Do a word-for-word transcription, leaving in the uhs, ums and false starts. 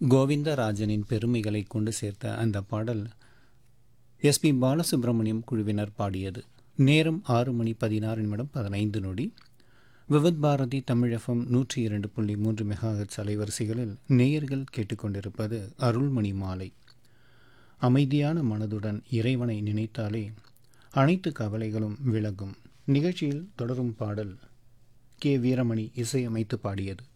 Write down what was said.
கோவிந்தராஜனின் பெருமைகளை கொண்டு சேர்த்த அந்த பாடல் எஸ்பி பாலசுப்ரமணியம் குழுவினர் பாடியது. நேரம் ஆறு மணி பதினாறு நிமிடம் பதினைந்து நொடி. விவித் பாரதி தமிழ் எஃப்எம் நூற்றி இரண்டு புள்ளி மூன்று மெகாஹெட்ஸ் அலைவரிசைகளில் நேயர்கள் கேட்டுக்கொண்டிருப்பது அருள்மணி மாலை. அமைதியான மனதுடன் இறைவனை நினைத்தாலே அனைத்து கவலைகளும் விலகும். நிகழ்ச்சியில் தொடரும் பாடல் கே வீரமணி இசையமைத்து பாடியது.